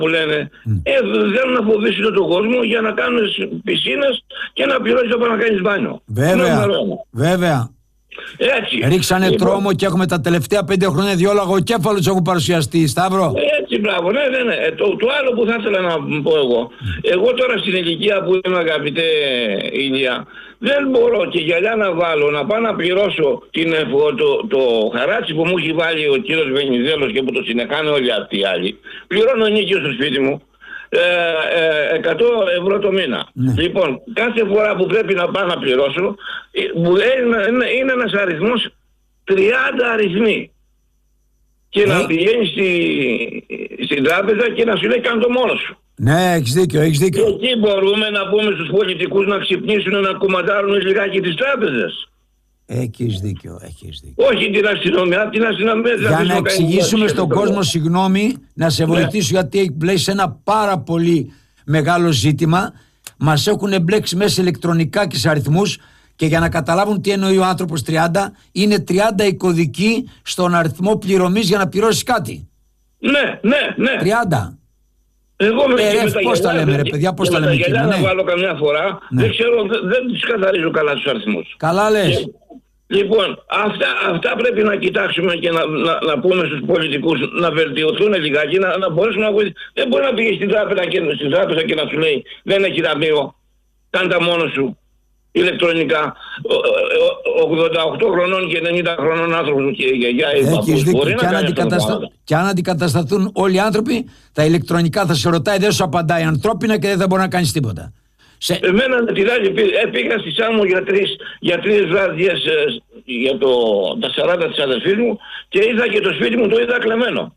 που λένε, θέλουν να φοβήσουν τον κόσμο για να κάνουν πισίνες και να πληρώσεις όταν να κάνεις μπάνιο. Βέβαια. Έτσι. Ρίξανε τρόμο και έχουμε τα τελευταία 5 χρόνια 2 λαγοκέφαλους έχουν παρουσιαστεί, Σταύρο. Έτσι, μπράβο, ναι. Το άλλο που θα ήθελα να πω εγώ τώρα στην ηλικία που είμαι, αγαπητέ Ηλία, δεν μπορώ και γυαλιά να βάλω, να πάω να πληρώσω το χαράτσι που μου έχει βάλει ο κύριος Βενιζέλος και που το συνεχάνε όλοι αυτοί οι άλλοι. Πληρώνω νίκιο στο σπίτι μου 100 ευρώ το μήνα. Λοιπόν, κάθε φορά που πρέπει να πάω να πληρώσω, είναι ένας αριθμός 30 αριθμοί. Και να πηγαίνεις στην τράπεζα και να σου λέει κάνε το μόνος σου. Ναι, έχεις δίκιο. Και εκεί μπορούμε να πούμε στους πολιτικούς να ξυπνήσουν, να κομματάρουν λιγάκι τις τράπεζες. Έχεις δίκιο. Όχι την αστυνομία, για να εξηγήσουμε στον κόσμο, συγγνώμη, να σε βοηθήσω, γιατί έχει μπλέξει ένα πάρα πολύ μεγάλο ζήτημα. Μας έχουν μπλέξει μέσα ηλεκτρονικά και σε αριθμούς, και για να καταλάβουν τι εννοεί ο άνθρωπος 30, είναι 30 οι κωδικοί στον αριθμό πληρωμής για να πληρώσεις κάτι. Ναι. 30. Εγώ πώς τα λέμε, ρε παιδιά, πώς τα λέμε εκεί. Για να βάλω καμιά φορά, δεν ξέρω, δεν τους καθαρίζω καλά τους αριθμούς. Καλά λες. Λοιπόν, αυτά πρέπει να κοιτάξουμε και να πούμε στους πολιτικούς να βελτιωθούν λιγάκι, να μπορέσουν να βοηθήσουν. Δεν μπορεί να πήγε στην τράπεζα και να σου λέει δεν έχει ταμείο, κάνε τα μόνο σου ηλεκτρονικά. 88 χρονών και 90 χρονών άνθρωπος και γιαγιά μπορεί να κάνει και αν αντικατασταθούν όλοι οι άνθρωποι, τα ηλεκτρονικά θα σε ρωτάει, δεν σου απαντάει ανθρώπινα και δεν θα μπορεί να κάνεις τίποτα. Εμένα πήγα στη Σάμο για 3 βραδιές για τα 40 της αδερφής μου και είδα και το σπίτι μου το είδα κλεμμένο.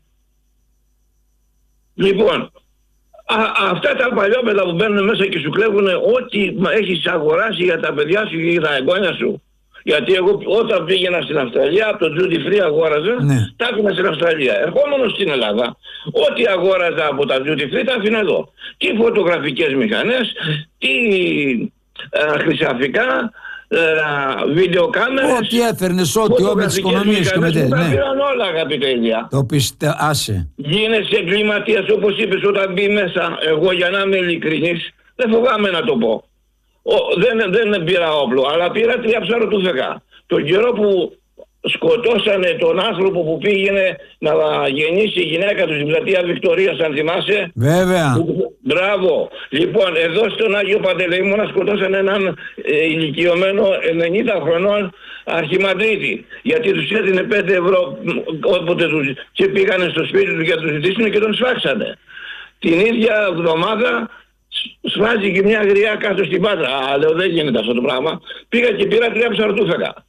Λοιπόν, αυτά τα παλιόπαιδα που μπαίνουν μέσα και σου κλέβουν ό,τι έχεις αγοράσει για τα παιδιά σου και για τα εγγόνια σου. Γιατί εγώ όταν πήγαινα στην Αυστραλία, από το Duty Free αγόραζα, τα άφηνα στην Αυστραλία. Ερχόμενος στην Ελλάδα, ό,τι αγόραζα από τα Duty Free τα άφηνα εδώ. Τι φωτογραφικές μηχανές, τι χρυσαφικά, βιντεοκάμερες. Ό,τι έφερνες, ό,τι με τις οικονομίες και με τέτοια. Τα πήραν όλα, αγαπητέ Ηλία. Το άσε. Γίνεσαι εγκληματίας, όπως είπες, όταν μπει μέσα. Εγώ, για να είμαι ειλικρινής, δεν φοβάμαι να το πω. Δεν πήρα όπλο, αλλά πήρα 3 ψαροτούφεκα. Τον καιρό που σκοτώσανε τον άνθρωπο που πήγαινε να γεννήσει η γυναίκα του στην πλατεία Βικτωρίας, αν θυμάσαι. Βέβαια. Μπράβο. Λοιπόν, εδώ στον Άγιο Παντελεήμονα σκοτώσανε έναν ηλικιωμένο 90 χρονών αρχιμαντρίτη. Γιατί τους έδινε 5 ευρώ όποτε τους και πήγανε στο σπίτι του για να τους ζητήσουν και τον σφάξανε. Την ίδια εβδομάδα σφάζει και μια γριά κάτω στην Πάτρα. Λέω δεν γίνεται αυτό το πράγμα. Πήγα και πήρα 3 ψαρτούφεκα.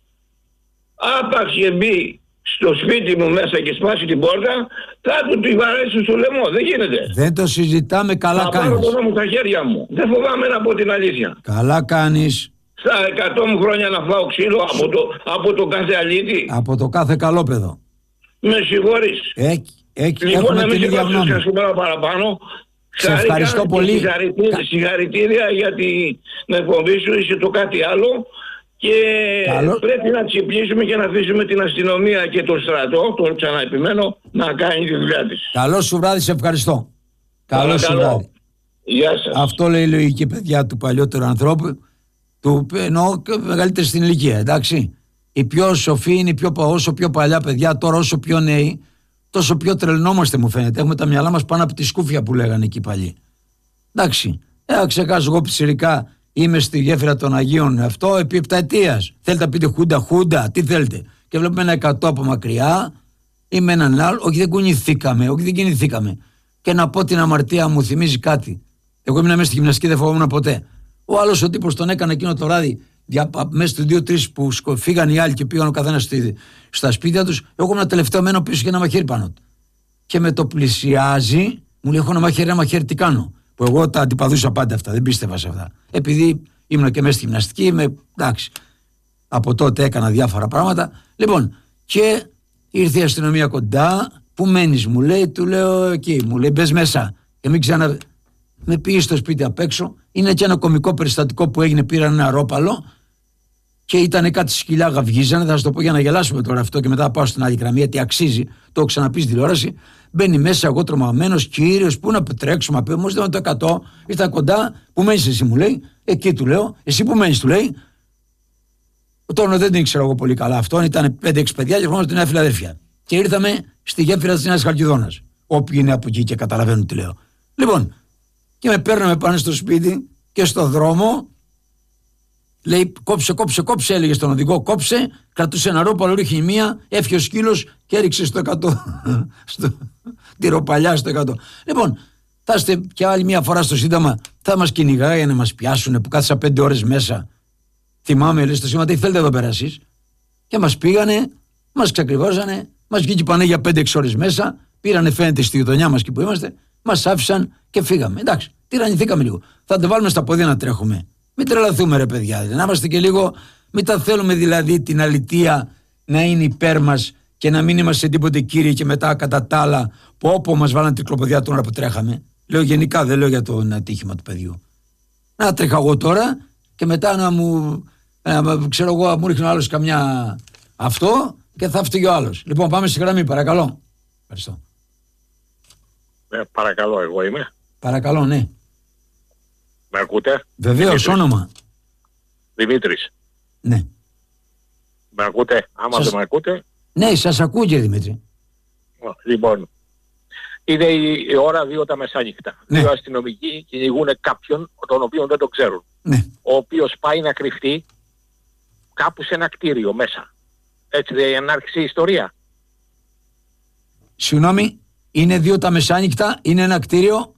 Άπαξ και μπει στο σπίτι μου μέσα και σπάσει την πόρτα, θα του τη βαρέσουν στο λαιμό. Δεν γίνεται. Δεν το συζητάμε, καλά κάνεις. Θα πάρω τον νόμο στα χέρια μου. Δεν φοβάμαι να πω την αλήθεια. Καλά κάνεις. Στα 100 μου χρόνια να φάω ξύλο από το κάθε αλήτη. Από το κάθε καλόπεδο. Με συγχωρείς. Λοιπόν, έχουμε την ίδια γνώμη. Παραπάνω. Σε ευχαριστώ πολύ. Συγχαρητήρια για την εκπομπή σου, είσαι το κάτι άλλο. Και πρέπει να ξυπνήσουμε και να αφήσουμε την αστυνομία και τον στρατό, το ξαναεπιμένω, να κάνει τη δουλειά της. Καλό σου βράδυ, σε ευχαριστώ. Καλό σου βράδυ. Γεια σας. Αυτό λέει η λογική, παιδιά, του παλιότερου ανθρώπου, του εννοώ μεγαλύτερη στην ηλικία, εντάξει. Οι πιο σοφοί είναι όσο πιο παλιά παιδιά, τώρα όσο πιο νέοι, τόσο πιο τρελνόμαστε, μου φαίνεται. Έχουμε τα μυαλά μας πάνω από τη σκούφια που λέγανε εκεί παλιοί. Εντάξει. Ξεχάσω εγώ πιτσιρικά. Είμαι στη γέφυρα των Αγίων, αυτό επί 7 ετίας. Θέλετε να πείτε χούντα, τι θέλετε. Και βλέπουμε ένα 100 από μακριά ή με έναν άλλο. Όχι, δεν κινηθήκαμε. Και να πω την αμαρτία μου θυμίζει κάτι. Εγώ ήμουν μέσα στη γυμναστική, δεν φοβόμουν ποτέ. Ο άλλος ο τύπος τον έκανε εκείνο το βράδυ, μέσα στους 2-3 που φύγαν οι άλλοι και πήγαν ο καθένας στα σπίτια τους. Εγώ ήμουν τελευταίο μένω πίσω και ένα μαχαίρι πάνω του. Και με το πλησιάζει, μου λέει: έχω ένα μαχαίρι, τι κάνω. Που εγώ τα αντιπαδούσα πάντα αυτά, δεν πίστευα σε αυτά. Επειδή ήμουν και μέσα στη γυμναστική, εντάξει. Από τότε έκανα διάφορα πράγματα. Λοιπόν, και ήρθε η αστυνομία κοντά. Πού μένεις, μου λέει, του λέω εκεί. Μου λέει: μπες μέσα. Και μην ξανα. Με πήγε στο σπίτι απ' έξω. Είναι και ένα κωμικό περιστατικό που έγινε. Πήραν ένα ρόπαλο και ήταν κάτι σκυλιά γαυγίζανε. Θα σας το πω για να γελάσουμε τώρα αυτό και μετά θα πάω στην άλλη γραμμή, γιατί αξίζει. Το έχω ξαναπεί στην τηλεόραση. Μπαίνει μέσα, εγώ τρομαγμένος, κύριος, πού να τρέξουμε, μου ζητάμε το 100, ήρθα κοντά, πού μένεις εσύ, μου λέει, εκεί του λέω, εσύ που μένεις, του λέει. Τώρα δεν την ήξερα εγώ πολύ καλά αυτόν, ήταν 5-6 παιδιά και ερχόμαστε στην Νέα Φιλαδέλφια. Και ήρθαμε στη γέφυρα της Νέας Χαλκιδόνας. Όποιοι είναι από εκεί και καταλαβαίνουν τι λέω. Λοιπόν, και με παίρναμε πάνω στο σπίτι και στο δρόμο. Λέει κόψε, έλεγε στον οδηγό, κόψε, κρατούσε ένα ρόπαλο, ρίχνει μία, έφυγε ο σκύλος και έριξε στο 100. Τη ροπαλιά στο 100. Λοιπόν, θα είστε και άλλη μία φορά στο Σύνταγμα, θα μας κυνηγάει να μας πιάσουνε που κάθισα 5 ώρες μέσα. Θυμάμαι, λέει στο Σύνταγμα, τι θέλετε εδώ πέρα εσείς. Και μας πήγανε, μας ξεκριβώσανε, μας βγήκε η Πανέγια 5-6 ώρες μέσα, πήρανε φαίνεται στη γειτονιά μας και που είμαστε, μας άφησαν και φύγαμε. Εντάξει, τυραννηθήκαμε λίγο. Θα το βάλουμε στα πόδια να τρέχουμε. Μην τρελαθούμε ρε παιδιά, να είμαστε και λίγο, μην τα θέλουμε δηλαδή την αλητεία να είναι υπέρ μας και να μην είμαστε τίποτε κύριοι και μετά κατά τα άλλα που όπου μας βάλαν τρικλοποδιά την ώρα που τρέχαμε. Λέω γενικά, δεν λέω για το ατύχημα του παιδιού. Να τρέχα εγώ τώρα και μετά να μου, ξέρω εγώ, μου ρίχνει ο άλλος καμιά αυτό και θα φτύγει ο άλλος. Λοιπόν, πάμε στη γραμμή, παρακαλώ. Ευχαριστώ. Παρακαλώ, εγώ είμαι. Παρακαλώ, ναι. Με ακούτε? Βεβαίως, όνομα. Δημήτρης. Ναι. Με ακούτε? Άμα δεν με ακούτε. Ναι, σας ακούω κύριε Δημήτρη. Λοιπόν, είναι η ώρα 2 τα μεσάνυχτα. Ναι. 2 αστυνομικοί κυνηγούν κάποιον τον οποίο δεν το ξέρουν. Ναι. Ο οποίος πάει να κρυφτεί κάπου σε ένα κτίριο μέσα. Έτσι δεν άρχισε η ιστορία. Συγγνώμη, είναι 2 τα μεσάνυχτα, είναι ένα κτίριο.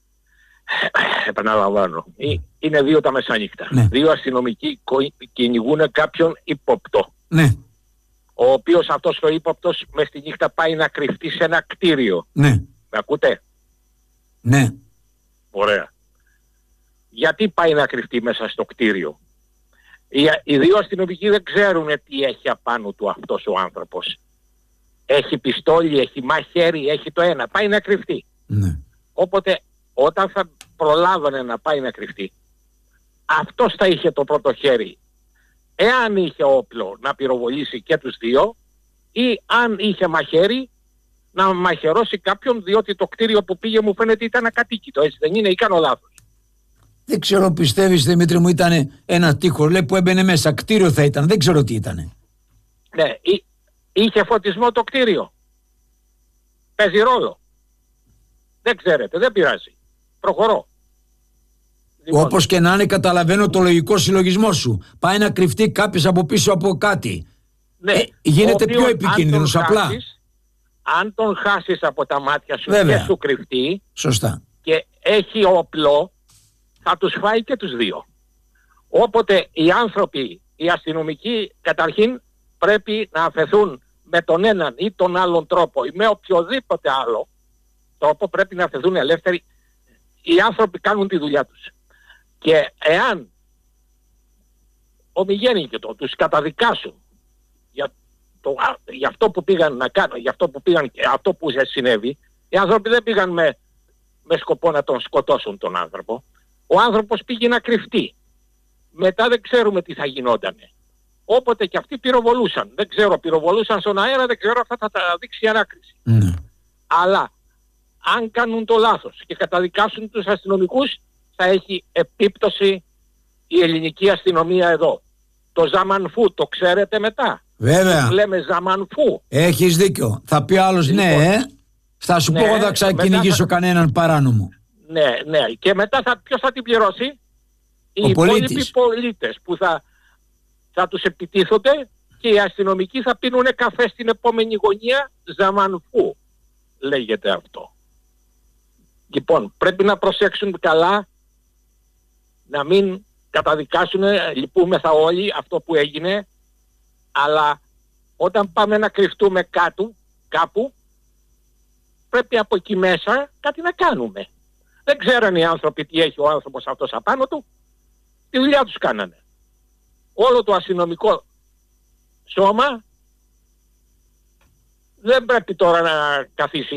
Επαναλαμβάνω. Είναι 2 τα μεσάνυχτα. Ναι. 2 αστυνομικοί κυνηγούν κάποιον ύποπτο. Ναι. Ο οποίος αυτός ο ύποπτος μες τη νύχτα πάει να κρυφτεί σε ένα κτίριο. Ναι. Με ακούτε? Ναι. Ωραία. Γιατί πάει να κρυφτεί μέσα στο κτίριο? Οι 2 αστυνομικοί δεν ξέρουν τι έχει απάνω του αυτός ο άνθρωπος. Έχει πιστόλι, έχει μαχαίρι, έχει το ένα. Πάει να κρυφτεί. Ναι. Οπότε όταν θα προλάβανε να πάει να κρυφτεί, αυτός θα είχε το πρώτο χέρι. Εάν είχε όπλο να πυροβολήσει και τους 2 ή αν είχε μαχαίρι να μαχαιρώσει κάποιον, διότι το κτίριο που πήγε μου φαίνεται ήταν ακατοίκητο, έτσι δεν είναι, ή κάνω λάθος? Δεν ξέρω, πιστεύεις Δημήτρη μου, ήταν ένα τείχο, λέει, που έμπαινε μέσα, κτίριο θα ήταν, δεν ξέρω τι ήτανε. Ναι, είχε φωτισμό το κτίριο. Παίζει ρόλο. Δεν ξέρετε, δεν πειράζει. Προχωρώ. Λοιπόν, όπως και να είναι, καταλαβαίνω το λογικό συλλογισμό σου. Πάει να κρυφτεί κάποιος από πίσω από κάτι. ναι, Γίνεται οποίος, πιο επικίνδυνος απλά. Αν τον χάσεις από τα μάτια σου, Βέβαια. και σου κρυφτεί Σωστά. και έχει όπλο, θα τους φάει και τους 2. Όποτε οι άνθρωποι, οι αστυνομικοί, καταρχήν πρέπει να αφαιθούν με τον έναν ή τον άλλον τρόπο ή με οποιοδήποτε άλλο τρόπο, πρέπει να αφαιθούν ελεύθεροι. Οι άνθρωποι κάνουν τη δουλειά τους. Και εάν ομιγέννητο τους καταδικάσουν για αυτό που πήγαν να κάνουν, για αυτό που πήγαν και αυτό που συνέβη, οι άνθρωποι δεν πήγαν με σκοπό να τον σκοτώσουν τον άνθρωπο. Ο άνθρωπος πήγε να κρυφτεί. Μετά δεν ξέρουμε τι θα γινότανε. Όποτε και αυτοί πυροβολούσαν. Δεν ξέρω, πυροβολούσαν στον αέρα, δεν ξέρω, αυτά θα τα δείξει η ανάκριση. Ναι. Αλλά αν κάνουν το λάθος και καταδικάσουν τους αστυνομικούς, θα έχει επίπτωση η ελληνική αστυνομία εδώ. Το Ζαμανφού το ξέρετε μετά? Βέβαια. Λέμε Ζαμανφού. Έχεις δίκιο. Θα πει άλλος Λοιπόν, ναι, θα σου ναι, πω εγώ θα ξεκυνηγήσω κανέναν παράνομο. Ναι, ναι. Και μετά ποιος θα την πληρώσει? Οι υπόλοιποι πολίτες που θα τους επιτίθονται και οι αστυνομικοί θα πίνουν καφέ στην επόμενη γωνία. Ζαμανφού λέγεται αυτό. Λοιπόν, πρέπει να προσέξουν καλά να μην καταδικάσουν, λυπούμεθα όλοι αυτό που έγινε, αλλά όταν πάμε να κρυφτούμε κάπου, πρέπει από εκεί μέσα κάτι να κάνουμε. Δεν ξέραν οι άνθρωποι τι έχει ο άνθρωπος αυτός απάνω του, τη δουλειά τους κάνανε. Όλο το αστυνομικό σώμα δεν πρέπει τώρα να καθίσει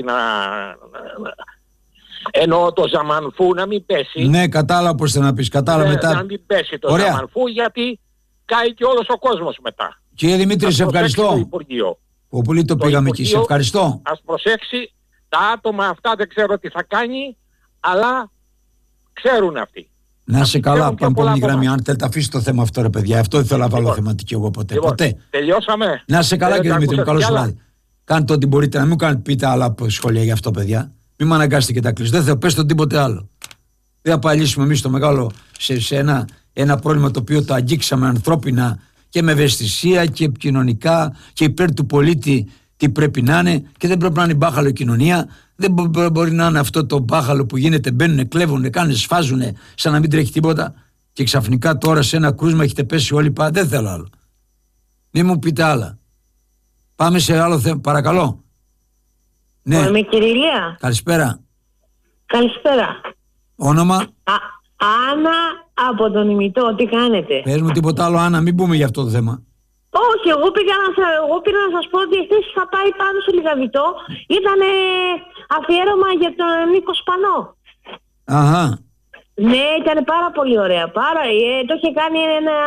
εννοώ το Ζαμανφού να μην πέσει. Ναι, κατάλαβα πώς θα να πεις. Κατάλαβα μετά. Να μην πέσει το Ωραία. Ζαμανφού, γιατί κάει και όλος ο κόσμος μετά. Κύριε Δημήτρη, σε ευχαριστώ. Πολύ το πήγαμε εκεί, σε ευχαριστώ. Ας προσέξει, τα άτομα αυτά δεν ξέρω τι θα κάνει, αλλά ξέρουν αυτοί. Να σε καλά, πάμε γραμμή. Αν θέλετε, αφήσει το θέμα αυτό, ρε παιδιά. Αυτό ήθελα να βάλω θεματική εγώ ποτέ. Τελειώσαμε. Να σε καλά, κύριε Δημήτρη, καλώς βράδυ. Κάντε ό,τι μπορείτε, να μην πείτε άλλα σχόλια γι' αυτό, παιδιά. Μην με αναγκάσετε και τα κλείσετε. Δεν θα πέστε τίποτε άλλο. Δεν θα παλίσουμε εμείς το μεγάλο σε ένα πρόβλημα το οποίο το αγγίξαμε ανθρώπινα και με ευαισθησία και κοινωνικά και υπέρ του πολίτη τι πρέπει να είναι, και δεν πρέπει να είναι μπάχαλο κοινωνία. Δεν μπορεί να είναι αυτό το μπάχαλο που γίνεται, μπαίνουν, κλέβουν, κάνουν, σφάζουν σαν να μην τρέχει τίποτα, και ξαφνικά τώρα σε ένα κρούσμα έχετε πέσει όλοι πάνω. Δεν θέλω άλλο. Μην μου πείτε άλλα. Πάμε σε άλλο θέμα, παρακαλώ. Ναι. Είμαι κύριε Ηλία. Καλησπέρα. Καλησπέρα. Όνομα? Άννα από τον Ημιτό. Τι κάνετε? Πες μου τίποτα άλλο, Άννα, μην πούμε για αυτό το θέμα. Όχι, εγώ πήρα να σας πω ότι εχθές θα πάει πάνω στο Λιγαβητό. Ήταν αφιέρωμα για τον Νίκο Σπανό. Αχα. Ναι, ήταν πάρα πολύ ωραία. Το είχε κάνει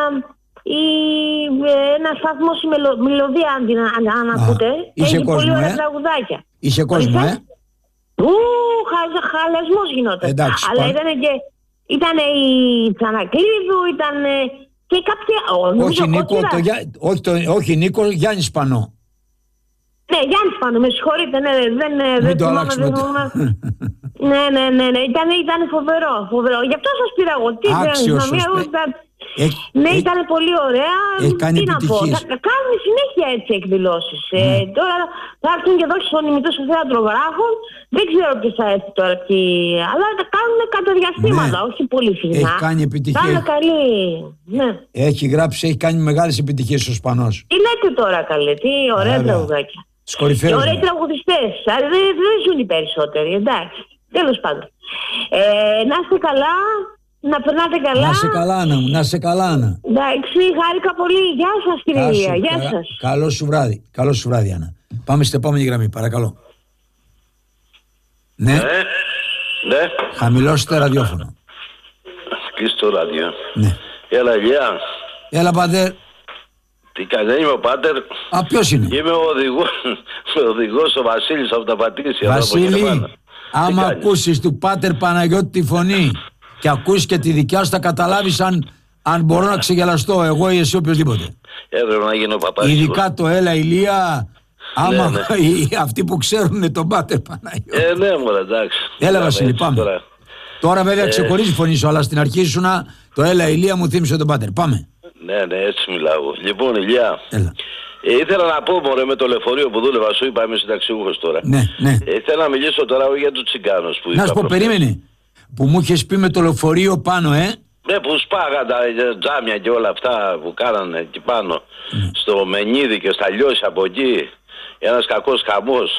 ένα σταθμό στη Μελωδία, αν ακούτε. Είχε κόσμο, πολύ ωραία τραγουδάκια. Είχε κόσμο, Χαλασμός γινόταν. Εντάξει, αλλά ήταν η Τσανακλείδου, ήταν και κάποια... Όχι Νίκο, Γιάννη Σπανό. Ναι, Γιάννη Σπανό, με συγχωρείτε, δεν το αλλάξουμε. Ναι, ήταν φοβερό. Γι' αυτό σας πήρα εγώ. Άξιος, ναι, ήταν πολύ ωραία. Έχει κάνει επιτυχίες. Κάνουν συνέχεια έτσι εκδηλώσεις. Τώρα θα έρθουν και εδώ στον Ημιτό στο θέατρο Βράχων. Δεν ξέρω ποιος θα έρθει τώρα εκεί. Αλλά τα κάνουν κατά διαστήματα, όχι πολύ συχνά. Έχει κάνει επιτυχίες. Κάνε καλή. Ναι. Έχει γράψει, έχει κάνει μεγάλες επιτυχίες ο Σπανός. Τι λέτε τώρα, καλέ, τι ωραία τραγουδάκια. Και ωραίοι τραγουδιστές. Δεν ζουν οι περισσότεροι, εντάξει. Τέλος πάντων. Να είστε καλά. Να περνάτε καλά. Να σε καλά, Άννα μου, να σε καλά, Άννα. Εντάξει, χάρηκα πολύ. Γεια σας, κύριε Ηλία. Γεια σας. Καλό σου βράδυ. Καλό σου βράδυ, Άννα. Πάμε στην επόμενη γραμμή, παρακαλώ. Ναι. Ναι. Χαμηλώστε ραδιόφωνο. Κλείστε το ράδιο. Ναι. Έλα, Ηλία. Έλα, πατέρ. Τι κάνει, είμαι ο Πάτερ. Α, ποιος είναι? Είμαι ο οδηγός ο Βασίλης από τα Πατήσια. Βασίλη, άμα ακούσεις του Πάτερ Παναγιώτη τη φωνή και ακούσεις και τη δικιά σου, θα καταλάβεις αν μπορώ να ξεγελαστώ εγώ ή εσύ οποιοδήποτε. Έπρεπε να γίνω παπάς. Ειδικά το έλα Ηλία, άμα ναι. Αυτοί που ξέρουν τον Πάτερ Παναγιώτη. Ναι, μωρέ, εντάξει. Έλα, Βασίλη, πάμε. Τώρα βέβαια ξεχωρίζει η φωνή σου, αλλά στην αρχή ήσουν το έλα Ηλία μου θύμισε τον Πάτερ. Πάμε. Ναι, έτσι μιλάω. Λοιπόν, Ηλία. Έλα. Ήθελα να πω, μωρέ, με το λεωφορείο που δούλευα, σου είπα, είμαι συνταξιούχος τώρα. Ναι. Ήθελα να μιλήσω τώρα για τους τσιγκάνους που είπα. Να σου πω, περίμενε. Που μου είχες πει με το λεωφορείο πάνω, Ναι, που σπάγαν τα τζάμια και όλα αυτά που κάνανε εκεί πάνω. Στο Μενίδη και στα Λιώσια από εκεί. Ένας κακός χαμός.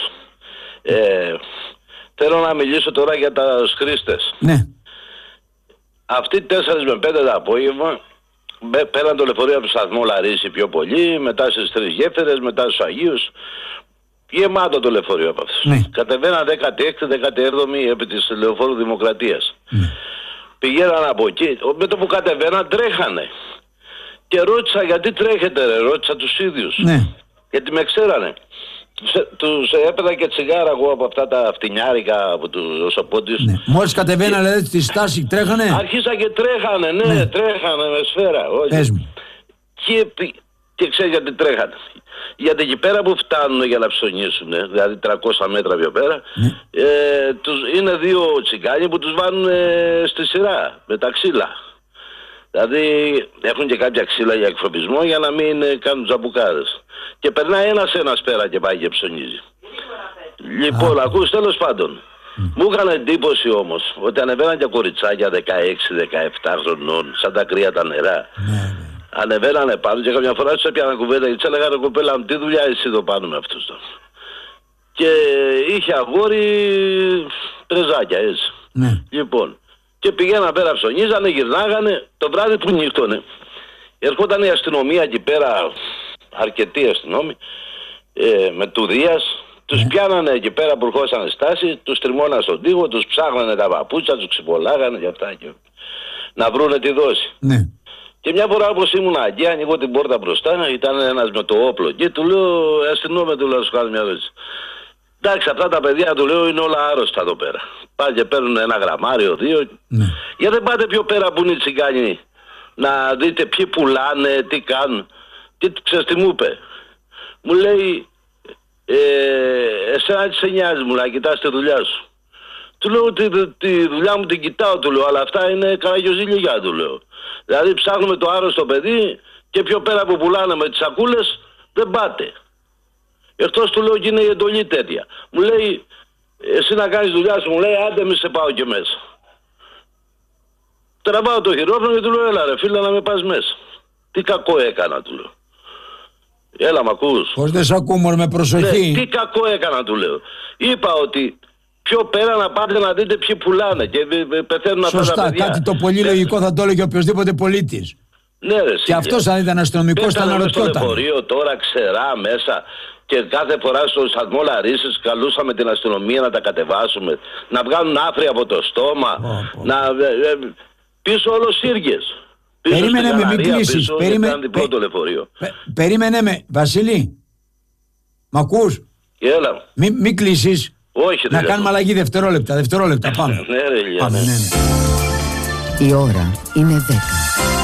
Θέλω να μιλήσω τώρα για τους χρήστες. Ναι. Αυτοί 4 με 5 το απόγευμα πέραν το λεωφορείο από το σταθμό Λαρίση πιο πολύ, μετά στις 3 γέφυρες, μετά στους Αγίους. Γεμάτο το λεωφορείο από αυτούς. Ναι. Κατεβαίναν 16-17η επί της Λεωφόρου Δημοκρατίας. Ναι. Πηγαίναν από εκεί, με το που κατεβαίναν τρέχανε. Και ρώτησα γιατί τρέχετε ρε, ρώτησα τους ίδιους. Ναι. Γιατί με ξέρανε. Τους έπαιρνα και τσιγάρα εγώ από αυτά τα φτηνιάρικα από τους Οσοπόντιους. Ναι. Μόλις κατεβαίνανε δηλαδή στη στάση τρέχανε. Άρχισα και τρέχανε, ναι, τρέχανε με σφαίρα. Πες μου. Και ξέρεις γιατί τρέχανε. Γιατί εκεί πέρα που φτάνουν για να ψωνίσουν, δηλαδή 300 μέτρα πιο πέρα, είναι 2 τσιγκάνοι που τους βάνουν στη σειρά με τα ξύλα. Δηλαδή έχουν και κάποια ξύλα για εκφροπισμό για να μην κάνουν τζαμπουκάδες. Και περνάει ένας πέρα και πάει και ψωνίζει. Λοιπόν, ακούς, τέλος πάντων. Μου έκανε εντύπωση όμως ότι ανεβαίναν και κοριτσάκια 16-17 χρονών, σαν τα κρύα τα νερά. Ανεβαίνανε πάνω και καμιά φορά τους έπιανα κουβέντα και τους έλεγα ρε κοπέλα μου, τι δουλειά εσύ εδώ πάνω με αυτούς τώρα. Και είχε αγόρι τρεζάκια έτσι. Ναι. Λοιπόν, και πηγαίναν πέρα ψωνίζανε, γυρνάγανε, το βράδυ που νύχτωνε. Ερχόταν η αστυνομία εκεί πέρα, αρκετοί αστυνόμοι, με του Δίας. Τους πιάνανε εκεί πέρα που ερχόσαν στάση, τους τριμώναν στον τοίχο, τους ψάχνανε τα παπούτσια, τους ξυπολάγανε και αυτά και να βρούνε τη δόση. Ναι. Και μια φορά όπως ήμουν εκεί, ανοίγω την πόρτα μπροστά, ήταν ένας με το όπλο. Και του λέω, αστυνόμε, του λέω, σου κάνω μια ερώτηση. Εντάξει, αυτά τα παιδιά, του λέω, είναι όλα άρρωστα εδώ πέρα. Πάνε και παίρνουν 1 γραμμάριο, 2. Ναι. Γιατί δεν πάτε πιο πέρα που είναι οι τσιγκάνοι, να δείτε ποιοι πουλάνε, τι κάνουν. Και ξέρεις τι μου είπε. Μου λέει, εσένα τι σε νοιάζει, μου λέει, κοιτάς τη δουλειά σου. Του λέω, τη δουλειά μου την κοιτάω, του λέω, αλλά αυτά είναι καραγιοζήλια, του λέω. Δηλαδή ψάχνουμε το άρρωστο παιδί και πιο πέρα που πουλάνε με τις σακούλες δεν πάτε. Εκτός του λέω και είναι η εντολή τέτοια. Μου λέει, εσύ να κάνεις δουλειά σου, μου λέει, άντε μη σε πάω και μέσα. Τραβάω το χειρόφρονο και του λέω, έλα ρε φίλε να με πας μέσα. Τι κακό έκανα, του λέω. Έλα μ' ακούς. Πώς δεν σ' ακούμε με προσοχή. Ναι, τι κακό έκανα, του λέω. Είπα ότι πιο πέρα να πάτε να δείτε ποιοι πουλάνε και πεθαίνουν αυτά τα παιδιά. Κάτι το πολύ λογικό θα το έλεγε οποιοδήποτε πολίτης. Ναι, ρε, και αυτός αν ήταν αστυνομικός θα αναρωτιόταν. Στο λεωφορείο τώρα ξερά μέσα και κάθε φορά στο σταθμό Λαρίσης καλούσαμε την αστυνομία να τα κατεβάσουμε, να βγάλουν άφρη από το στόμα, πίσω όλο σύργες. Περίμενε με, μην κλείσεις. Περίμενε με, Βασίλη. Μ' ακούς? Έλα. Μην κλείσεις. Όχι, να κάνουμε αλλαγή δευτερόλεπτα. Πάμε. Ναι, ρε, πάμε, ναι. Η ώρα είναι 10.